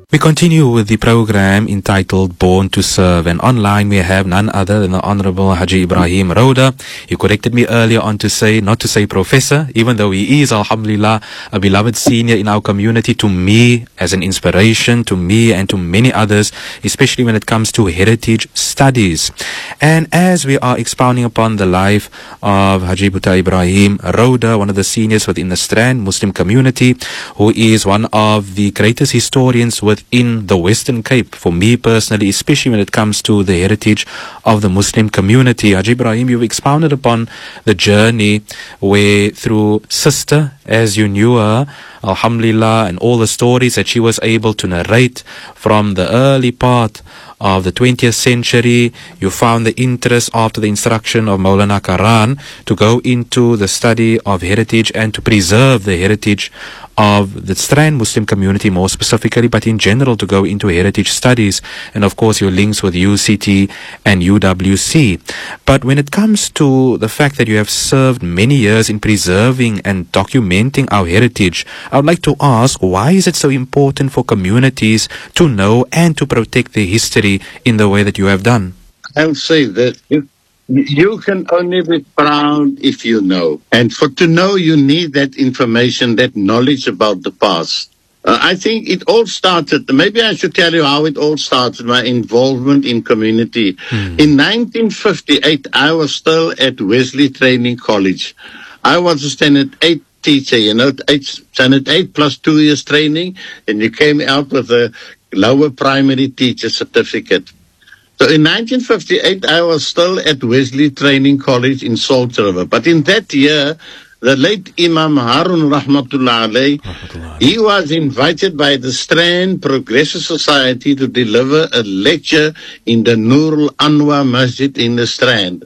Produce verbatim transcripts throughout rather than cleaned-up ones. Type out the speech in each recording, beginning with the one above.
We continue with the program entitled Born to Serve, and online we have none other than the Honorable Haji Ibrahim Rhoda. He corrected me earlier on to say, not to say professor, even though he is, alhamdulillah, a beloved senior in our community, to me as an inspiration, to me and to many others, especially when it comes to heritage studies. And as we are expounding upon the life of Haji Buta Ibrahim Rhoda, one of the seniors within the Strand Muslim community, who is one of the greatest historians with in the Western Cape, for me personally, especially when it comes to the heritage of the Muslim community. Haji Ibrahim, you've expounded upon the journey where through sister, as you knew her, alhamdulillah, and all the stories that she was able to narrate from the early part of the twentieth century, you found the interest after the instruction of Maulana Karan to go into the study of heritage and to preserve the heritage of the Strand Muslim community more specifically, but in general to go into heritage studies, and of course your links with U C T and U W C. But when it comes to the fact that you have served many years in preserving and documenting our heritage, I would like to ask, why is it so important for communities to know and to protect their history in the way that you have done? I'll say that you, you can only be proud if you know. And for to know, you need that information, that knowledge about the past. Uh, I think it all started, maybe I should tell you how it all started, my involvement in community. Hmm. In nineteen fifty-eight, I was still at Wesley Training College. I was a standard eight teacher, you know, eight, standard eight plus two years training, and you came out with a lower primary teacher certificate. So in nineteen fifty-eight, I was still at Wesley Training College in Salt River. But in that year, the late Imam Harun Rahmatullah Alayh, he was invited by the Strand Progressive Society to deliver a lecture in the Nurul Anwar Masjid in the Strand.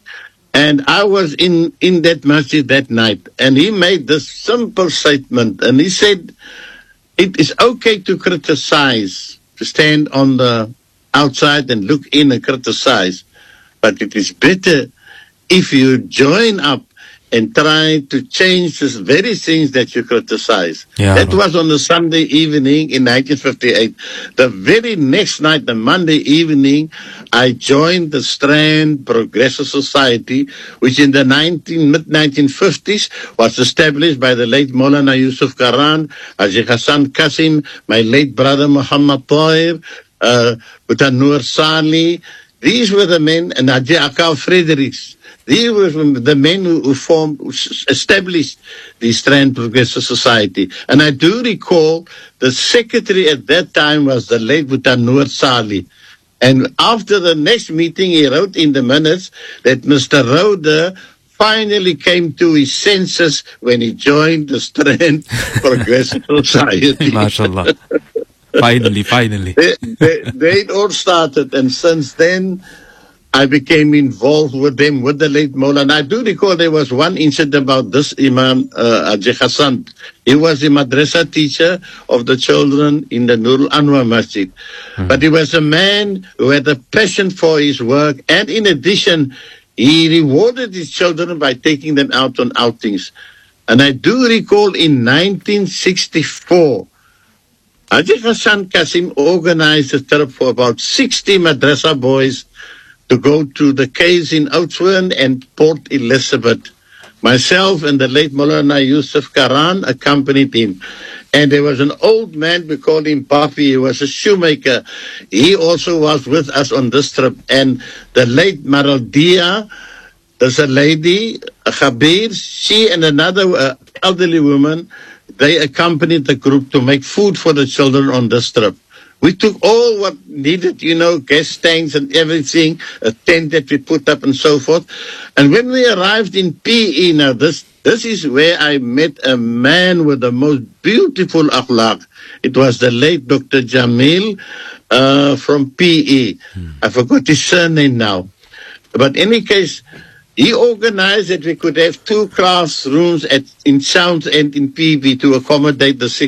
And I was in, in that masjid that night, and he made this simple statement, and he said, it is okay to criticize, to stand on the outside and look in and criticize, but it is better if you join up and try to change the very things that you criticize. Yeah, that was on a Sunday evening in nineteen fifty-eight. The very next night, the Monday evening, I joined the Strand Progressive Society, which in the mid nineteen fifties was established by the late Maulana Yusuf Karan, Haji Hassan Kasim, my late brother Muhammad Tahir, uh, Buta Noor Sali. These were the men, and Haji Akal Fredericks. These were the men who, who formed, who established the Strand Progressive Society. And I do recall the secretary at that time was the late Buta Noor Sali. And after the next meeting, he wrote in the minutes that Mister Rhoda finally came to his senses when he joined the Strand Progressive Society. MashaAllah. Finally, finally. they, they, they it all started, and since then, I became involved with them, with the late Maulana. And I do recall there was one incident about this Imam uh, Haji Hassan. He was a madrasa teacher of the children in the Nurul Anwar Masjid. Mm-hmm. But he was a man who had a passion for his work, and in addition, he rewarded his children by taking them out on outings. And I do recall in nineteen sixty-four, Haji Hassan Kasim organized a trip for about sixty madrasa boys to go to the caves in Oudtshoorn and Port Elizabeth. Myself and the late Maulana Yusuf Karan accompanied him. And there was an old man, we called him Papi, he was a shoemaker. He also was with us on this trip. And the late Maraldia, there's a lady, a Khabir, she and another uh, elderly woman, they accompanied the group to make food for the children on this trip. We took all what needed, you know, gas tanks and everything, a tent that we put up and so forth. And when we arrived in P E, now this, this is where I met a man with the most beautiful akhlaq. It was the late Doctor Jamil uh, from P E. Hmm. I forgot his surname now. But in any case, he organized that we could have two classrooms at, in Sounds and in P B to accommodate the